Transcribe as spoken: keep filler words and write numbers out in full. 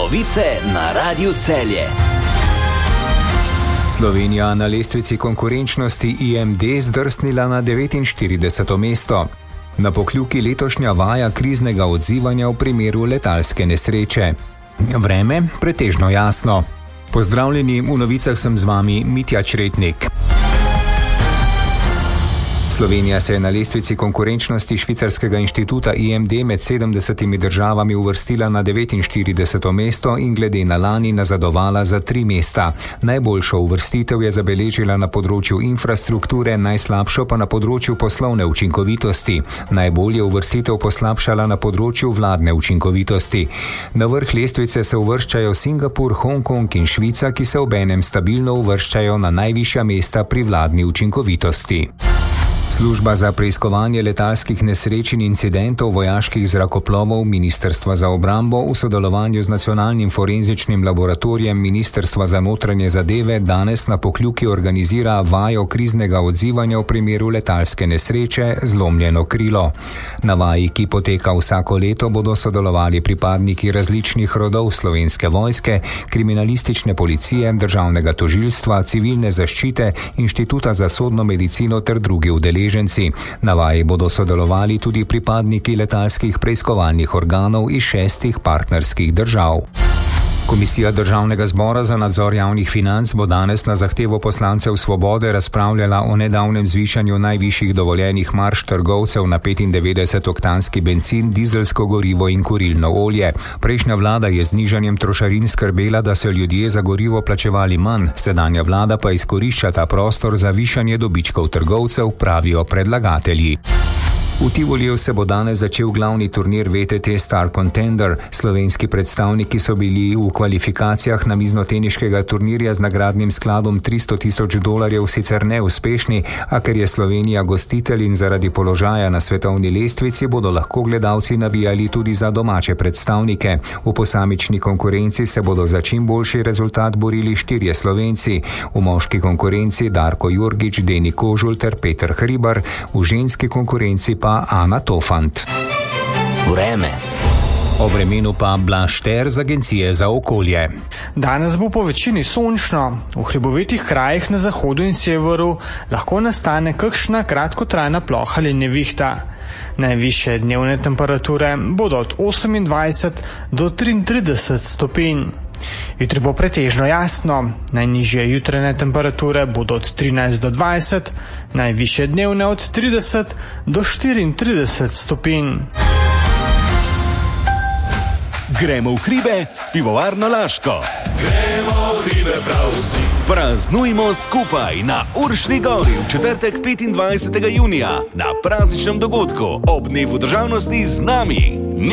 Novice na Radiu Celje. Slovenija na lestvici konkurenčnosti I M D zdrsnila na devetinštirideseto mesto. Na Pokljuki letošnja vaja kriznega odzivanja v primeru letalske nesreče. Vreme pretežno jasno. Pozdravljeni, v novicah sem z vami Mitja Čretnik. Slovenija se je na lestvici konkurenčnosti švicarskega inštituta I M D med sedemdesetimi državami uvrstila na devetinštirideseto mesto in glede na lani nazadovala za tri mesta. Najboljšo uvrstitev je zabeležila na področju infrastrukture, najslabšo pa na področju poslovne učinkovitosti. Najbolje uvrstitev poslabšala na področju vladne učinkovitosti. Na vrh lestvice se uvrščajo Singapur, Hongkong in Švica, ki se obenem stabilno uvrščajo na najvišja mesta pri vladni učinkovitosti. Služba za preiskovanje letalskih nesreč in incidentov vojaških zrakoplovov Ministrstva za obrambo v sodelovanju z Nacionalnim forenzičnim laboratorijem Ministrstva za notranje zadeve danes na Pokljuki organizira vajo kriznega odzivanja v primeru letalske nesreče zlomljeno krilo. Na vaji, ki poteka vsako leto, bodo sodelovali pripadniki različnih rodov Slovenske vojske, kriminalistične policije, državnega tožilstva, civilne zaščite, Inštituta za sodno medicino ter drugi udeleženci. Na vaji bodo sodelovali tudi pripadniki letalskih preiskovalnih organov iz šestih partnerskih držav. Komisija Državnega zbora za nadzor javnih financ bo danes na zahtevo poslancev Svobode razpravljala o nedavnem zvišanju najvišjih dovoljenih marž trgovcev na petindevetdesetoktanski bencin, dizelsko gorivo in kurilno olje. Prejšnja vlada je z znižanjem trošarin skrbela, da so ljudje za gorivo plačevali manj, sedanja vlada pa izkorišča ta prostor za višanje dobičkov trgovcev, pravijo predlagatelji. V Tivoliju se bo danes začel glavni turnir V T T Star Contender. Slovenski predstavniki so bili v kvalifikacijah namiznoteniškega turnirja z nagradnim skladom tristo tisoč dolarjev sicer neuspešni, a ker je Slovenija gostitelj in zaradi položaja na svetovni lestvici bodo lahko gledalci navijali tudi za domače predstavnike. V posamični konkurenci se bodo za čim boljši rezultat borili štirje Slovenci. V moški konkurenci Darko Jurgič, Deni Kožul ter Peter Hribar, v ženski konkurenci pa Ana Tofant. Vreme. O vremenu pa Blaž Šter z Agencije za okolje. Danes bo po večini sončno. V hribovitih krajih na zahodu in severu lahko nastane kakšna kratkotrajna ploha ali nevihta. Najvišje dnevne temperature bodo od osemindvajset do triintrideset stopinj. Jutri bo pretežno jasno, najnižje jutranje temperature bodo od trinajst do dvajset, najvišje dnevne od trideset do štiriintrideset stopinj. Gremo v hribe s pivovarno Laško. Gremo v hribe prav vsi. Praznujmo skupaj na Uršni gori v četrtek petindvajsetega junija na prazničnem dogodku ob dnevu državnosti z nami.